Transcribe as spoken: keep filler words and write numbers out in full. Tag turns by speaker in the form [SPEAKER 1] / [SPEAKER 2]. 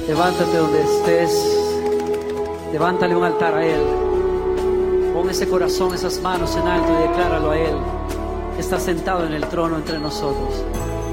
[SPEAKER 1] Levántate donde estés. Levántale un altar a Él. Pon ese corazón, esas manos en alto y decláralo a Él, que está sentado en el trono entre nosotros.